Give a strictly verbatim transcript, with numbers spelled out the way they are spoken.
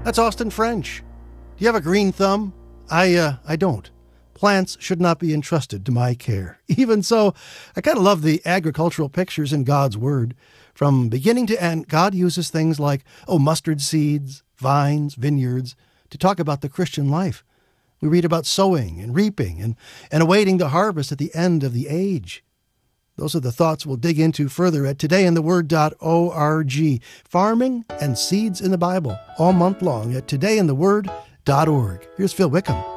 That's Austin French. Do you have a green thumb? I, uh, I don't. Plants should not be entrusted to my care. Even so, I kind of love the agricultural pictures in God's Word. From beginning to end, God uses things like, oh, mustard seeds, vines, vineyards, to talk about the Christian life. We read about sowing and reaping and, and awaiting the harvest at the end of the age. Those are the thoughts we'll dig into further at today in the word dot org. Farming and seeds in the Bible, all month long at today in the word dot org. Here's Phil Wickham.